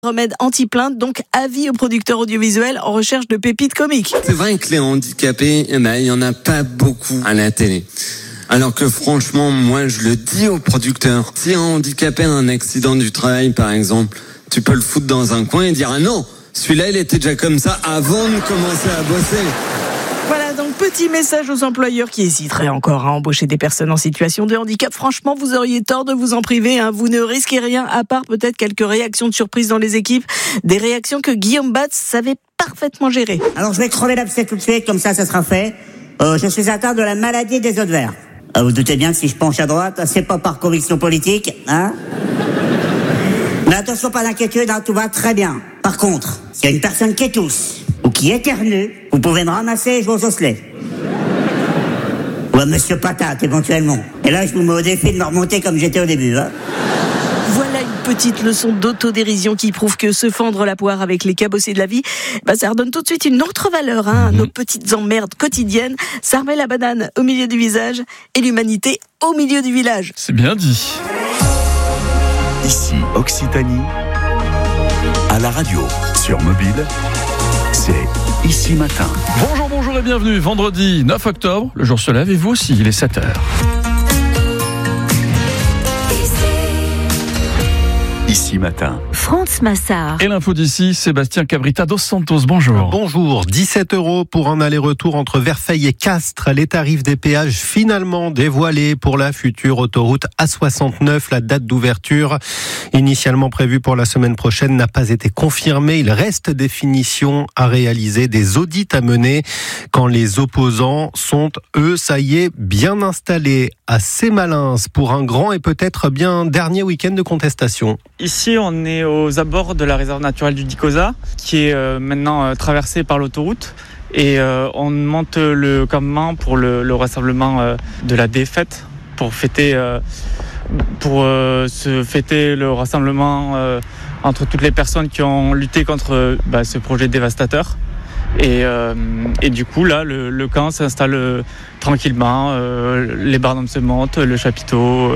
Remède anti-plainte, donc avis aux producteurs audiovisuels en recherche de pépites comiques. C'est vrai que les handicapés, il y en a pas beaucoup à la télé. Alors que franchement, moi je le dis aux producteurs, si un handicapé a un accident du travail par exemple, tu peux le foutre dans un coin et dire « Ah non, celui-là il était déjà comme ça avant de commencer à bosser ». Voilà, donc petit message aux employeurs qui hésiteraient encore à embaucher des personnes en situation de handicap. Franchement, vous auriez tort de vous en priver. Vous ne risquez rien, à part peut-être quelques réactions de surprise dans les équipes. Des réactions que Guillaume Batz savait parfaitement gérer. Alors je vais crever l'abcès tout de suite, comme ça sera fait. Je suis atteint de la maladie des œufs de verre. Vous doutez bien que si je penche à droite, c'est pas par conviction politique, hein? Mais attention, pas d'inquiétude, tout va très bien. Par contre, s'il y a une personne qui tousse ou qui éternue, vous pouvez me ramasser et jouer aux osselets. Ou à Monsieur Patate, éventuellement. Et là, je vous mets au défi de me remonter comme j'étais au début, hein. Voilà une petite leçon d'autodérision qui prouve que se fendre la poire avec les cabossés de la vie, ça redonne tout de suite une autre valeur, à nos petites emmerdes quotidiennes. Ça remet la banane au milieu du visage et l'humanité au milieu du village. C'est bien dit. Ici Occitanie, à la radio, sur mobile, c'est Ici Matin. Bonjour et bienvenue. Vendredi 9 octobre, le jour se lève et vous aussi, il est 7h. Ici Matin. France Massard. Et l'info d'ici, Sébastien Cabrita dos Santos, bonjour. Bonjour, 17 € pour un aller-retour entre Verfeil et Castres. Les tarifs des péages finalement dévoilés pour la future autoroute A69. La date d'ouverture, initialement prévue pour la semaine prochaine, n'a pas été confirmée. Il reste des finitions à réaliser, des audits à mener, quand les opposants sont, eux, ça y est, bien installés à Sémalins pour un grand et peut-être bien dernier week-end de contestation. Ici, on est aux abords de la réserve naturelle du Dicosa, qui est maintenant traversée par l'autoroute. Et on monte le campement pour le rassemblement de la défaite, pour fêter le rassemblement entre toutes les personnes qui ont lutté contre ce projet dévastateur. Et du coup, là, le camp s'installe tranquillement. Les barnums se montent, les chapiteaux,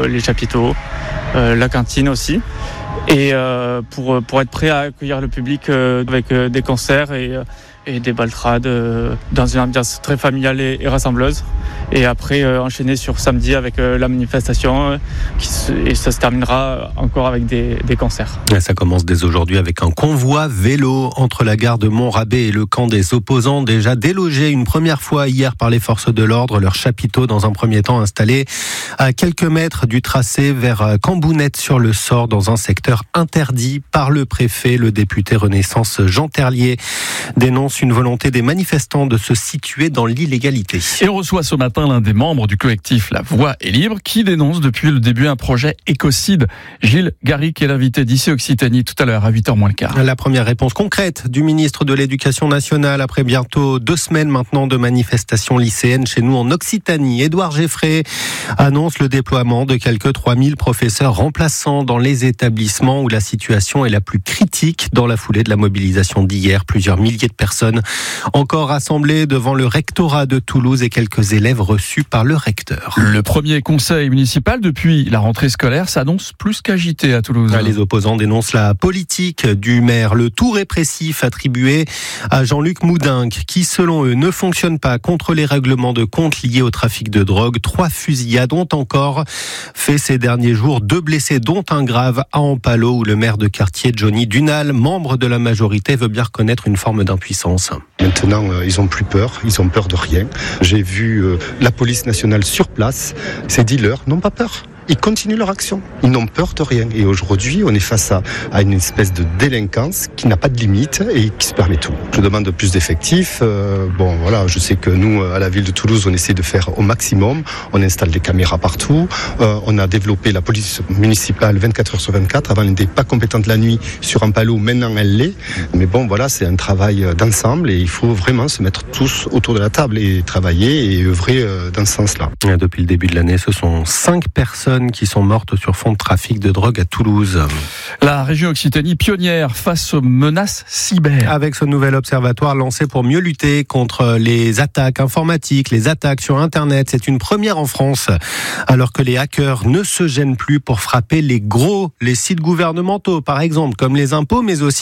la cantine aussi. Et pour être prêt à accueillir le public avec des concerts et des baltrades dans une ambiance très familiale et rassembleuse. Et après enchaîner sur samedi avec la manifestation et ça se terminera encore avec des concerts. Et ça commence dès aujourd'hui avec un convoi vélo entre la gare de Montrabé et le camp des opposants, déjà délogés une première fois hier par les forces de l'ordre. Leur chapiteau dans un premier temps installé à quelques mètres du tracé vers Cambounette-sur-le-Sort, dans un secteur interdit par le préfet. Le député Renaissance Jean Terlier dénonce une volonté des manifestants de se situer dans l'illégalité. Et on reçoit ce matin l'un des membres du collectif La Voix est libre qui dénonce depuis le début un projet écocide. Gilles Garrick est l'invité d'ici Occitanie tout à l'heure à 8h moins le quart. La première réponse concrète du ministre de l'Éducation nationale après bientôt 2 semaines maintenant de manifestations lycéennes chez nous en Occitanie. Édouard Geffray annonce le déploiement de quelques 3000 professeurs remplaçants dans les établissements où la situation est la plus critique. Dans la foulée de la mobilisation d'hier, plusieurs milliers de personnes encore rassemblées devant le rectorat de Toulouse et quelques élèves reçus par le recteur. Le premier conseil municipal depuis la rentrée scolaire s'annonce plus qu'agité à Toulouse. Les opposants dénoncent la politique du maire, le tout répressif attribué à Jean-Luc Moudinque, qui selon eux ne fonctionne pas contre les règlements de compte liés au trafic de drogue. 3 fusillades ont encore fait ces derniers jours, 2 blessés dont un grave à Ampalo, où le maire de quartier Johnny Dunal, membre de la majorité, veut bien reconnaître une forme d'impuissance. Maintenant, ils ont plus peur, ils ont peur de rien. J'ai vu la police nationale sur place, ces dealers n'ont pas peur. Ils continuent leur action. Ils n'ont peur de rien. Et aujourd'hui, on est face à une espèce de délinquance qui n'a pas de limite et qui se permet tout. Je demande plus d'effectifs. Je sais que nous, à la ville de Toulouse, on essaie de faire au maximum. On installe des caméras partout. On a développé la police municipale 24 heures sur 24. Avant, elle n'était pas compétente la nuit sur Ampalo. Maintenant, elle l'est. Mais c'est un travail d'ensemble et il faut vraiment se mettre tous autour de la table et travailler et œuvrer dans ce sens-là. Depuis le début de l'année, ce sont 5 personnes qui sont mortes sur fond de trafic de drogue à Toulouse. La région Occitanie pionnière face aux menaces cyber. Avec ce nouvel observatoire lancé pour mieux lutter contre les attaques informatiques, les attaques sur Internet, c'est une première en France. Alors que les hackers ne se gênent plus pour frapper les sites gouvernementaux, par exemple, comme les impôts, mais aussi